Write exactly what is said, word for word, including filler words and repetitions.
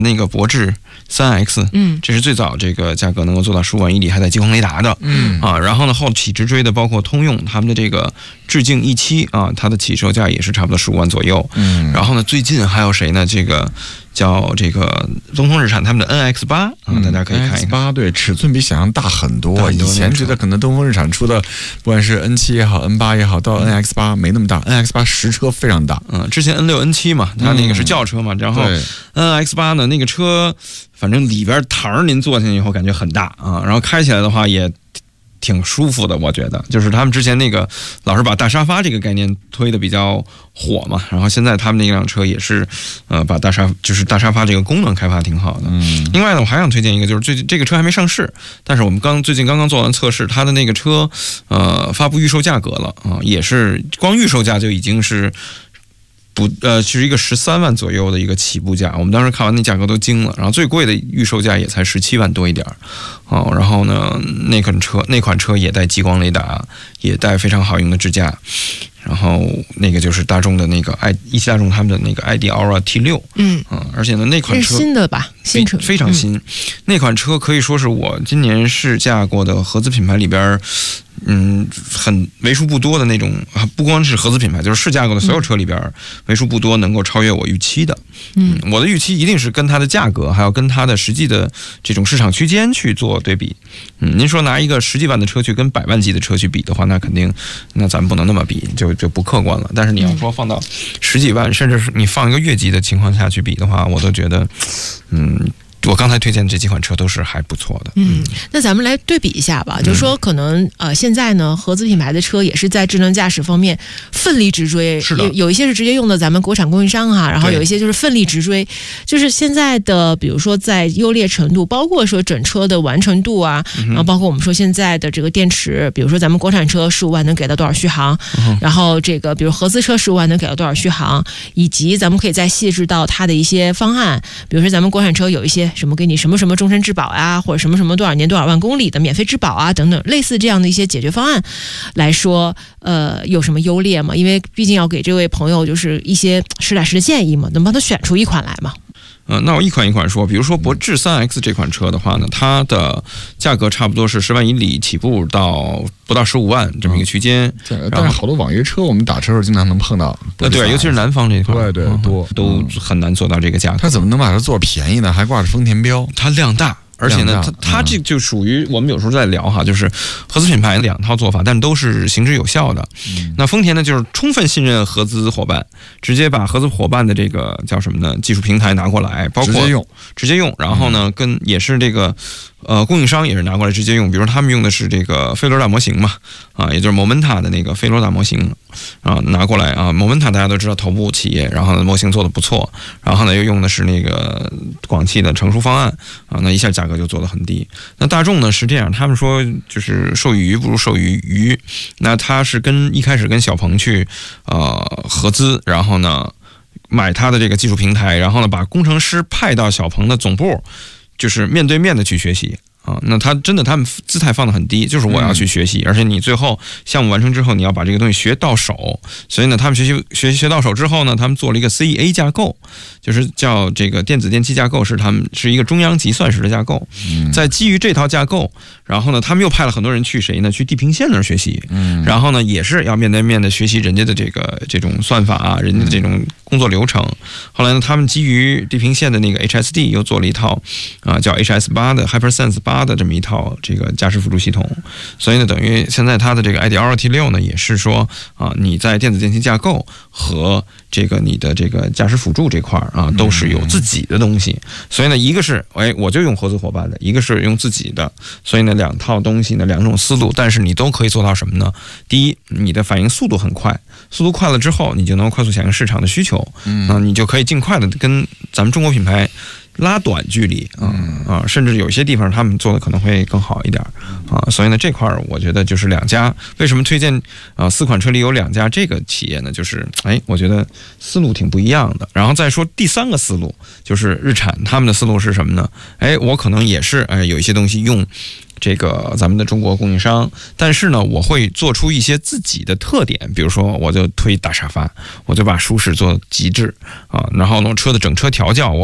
那个博智三 X， 嗯， 这是最早这个价格能够做到十五万以里，还带激光雷达的， 嗯啊，然后呢，后起直追的包括通用他们的这个致敬 E 七啊，它的起售价也是差不多十五万左右， 嗯， 然后呢，最近还有谁呢？这个叫这个东风日产他们的 N X 八啊， 嗯、 大家可以看一看。 N X 八对，尺寸比想象大很多。 大很多以前觉得可能东风日产出的，不管是 N 七也好 ，N 八也好，到 N X 八没那么大、嗯、，N X 八实车非常大。 嗯，之前 N 六 N 七嘛，它那个是轿车嘛，嗯、然后 N X 八呢，那个车反正里边堂您坐进去以后感觉很大啊，然后开起来的话也挺舒服的，我觉得就是他们之前那个老是把大沙发这个概念推的比较火嘛，然后现在他们那辆车也是呃把大沙就是大沙发这个功能开发挺好的。 嗯， 另外呢，我还想推荐一个，就是最近这个车还没上市，但是我们刚最近刚刚做完测试，它的那个车呃发布预售价格了啊、呃，也是光预售价就已经是。不，呃，是一个十三万左右的一个起步价，我们当时看完那价格都惊了，然后最贵的预售价也才十七万多一点儿，哦，然后呢，那款车那款车也带激光雷达，也带非常好用的支架，然后那个就是大众的那个 i 一汽大众他们的那个 I D Aura T 六， 嗯， 嗯，而且呢那款车是新的吧，新车非常新、嗯，那款车可以说是我今年试驾过的合资品牌里边。嗯，很为数不多的那种，不光是合资品牌，就是试驾过的所有车里边，嗯、为数不多能够超越我预期的。嗯，我的预期一定是跟它的价格，还有跟它的实际的这种市场区间去做对比。嗯，您说拿一个十几万的车去跟百万级的车去比的话，那肯定，那咱们不能那么比，就就不客观了。但是你要说放到十几万，甚至是你放一个越级的情况下去比的话，我都觉得，嗯。我刚才推荐的这几款车都是还不错的。 嗯，那咱们来对比一下吧，嗯、就是说可能呃现在呢，合资品牌的车也是在智能驾驶方面奋力直追， 是的， 有一些是直接用的咱们国产供应商哈，然后有一些就是奋力直追，就是现在的比如说在优劣程度，包括说整车的完成度啊，嗯、然后包括我们说现在的这个电池，比如说咱们国产车十五万能给到多少续航，嗯、然后这个比如合资车十五万能给到多少续航，以及咱们可以再细致到它的一些方案，比如说咱们国产车有一些。什么给你什么什么终身质保啊，或者什么什么多少年多少万公里的免费质保啊等等，类似这样的一些解决方案来说，呃，有什么优劣吗？因为毕竟要给这位朋友就是一些实打实的建议嘛，能帮他选出一款来吗？ 呃，那我一款一款说，比如说博智三 X 这款车的话呢，它的价格差不多是十万以里起步到不到十五万这么一个区间。 嗯、但是好多网约车我们打车时候经常能碰到。 呃，对，尤其是南方这一块， 对对多、 嗯、都很难做到这个价格。 它怎么能把它做便宜呢？还挂着丰田标， 它量大。而且呢，它它这就属于我们有时候在聊哈，就是合资品牌两套做法，但都是行之有效的。嗯、那丰田呢，就是充分信任合资伙伴，直接把合资伙伴的这个叫什么呢？技术平台拿过来，包括直接用， 直接用。然后呢，嗯、跟也是这个呃供应商也是拿过来直接用，比如他们用的是这个飞轮大模型嘛，啊，也就是 Momenta 的那个飞轮大模型啊，拿过来啊 ，Momenta 大家都知道头部企业，然后呢模型做的不错，然后呢又用的是那个广汽的成熟方案啊，那一下价格就做得很低。那大众呢是这样，他们说就是授予鱼不如授予鱼，那他是跟一开始跟小鹏去呃合资，然后呢买他的这个技术平台，然后呢把工程师派到小鹏的总部，就是面对面的去学习。啊，那他真的，他们姿态放得很低，就是我要去学习，嗯、而且你最后项目完成之后，你要把这个东西学到手。所以呢，他们学习学习学到手之后呢，他们做了一个 C E A 架构，就是叫这个电子电气架构，是他们是一个中央集算式的架构。嗯、在基于这套架构，然后呢，他们又派了很多人去谁呢？去地平线那儿学习。嗯，然后呢，也是要面对面的学习人家的这个这种算法啊，人家的这种工作流程。后来呢，他们基于地平线的那个 H S D 又做了一套啊、呃、叫 H S 八的 HyperSense 八。的这么一套这个驾驶辅助系统，所以呢，等于现在它的这个 I D Aura T 六呢，也是说啊，你在电子电气架构和这个你的这个驾驶辅助这块啊，都是有自己的东西。所以呢，一个是哎，我就用合资伙伴的，一个是用自己的。所以呢，两套东西呢，两种思路，但是你都可以做到什么呢？第一，你的反应速度很快，速度快了之后，你就能快速响应市场的需求，嗯啊，你就可以尽快的跟咱们中国品牌。拉短距离啊啊，甚至有些地方他们做的可能会更好一点啊，所以呢这块儿我觉得就是两家，为什么推荐啊四款车里有两家这个企业呢？就是哎，我觉得思路挺不一样的。然后再说第三个思路，就是日产他们的思路是什么呢？哎，我可能也是哎有一些东西用。这个咱们的中国供应商，但是呢，我会做出一些自己的特点，比如说，我就推大沙发，我就把舒适做极致啊，然后呢，车的整车调教我。